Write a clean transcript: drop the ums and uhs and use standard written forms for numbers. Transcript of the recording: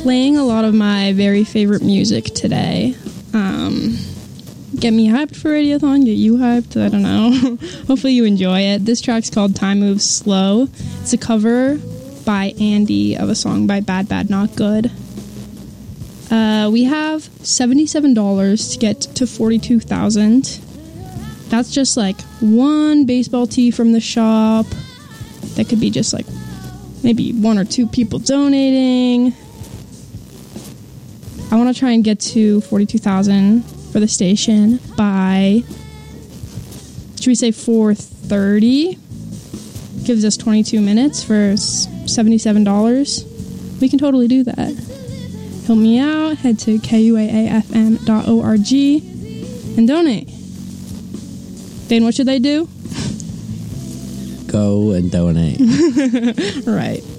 playing a lot of my very favorite music today. Get me hyped for Radiothon, get you hyped, I don't know. Hopefully you enjoy it. This track's called Time Moves Slow. It's a cover by Andy of a song by Bad Bad Not Good. We have $77 to get to 42,000. That's just like one baseball tee from the shop. That could be just like maybe one or two people donating. I want to try and get to 42,000 for the station by, should we say 4:30? Gives us 22 minutes for $77. We can totally do that. Help me out. Head to kuaafm.org and donate. Dane, what should they do? Go and donate. Right.